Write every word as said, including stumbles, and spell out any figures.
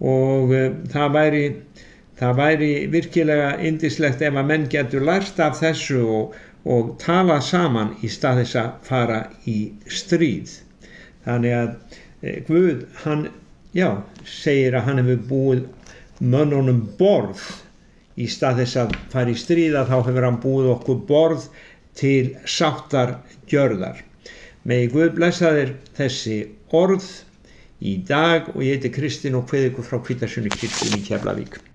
og uh, það væri það væri virkilega yndislegt ef að menn getur lært af þessu og, og tala saman í stað þess að fara í stríð. Þannig að eh, Guð, hann, já, segir að hann hefur búið mönnunum borð í stað þess að fara í stríð, að þá hefur hann búið okkur borð til sáttargjörðar. Megi Guð blessa þér þessi orð í dag og ég heiti Kristinn og kveð ykkur frá Hvítasunnu kirkjunni í Keflavík.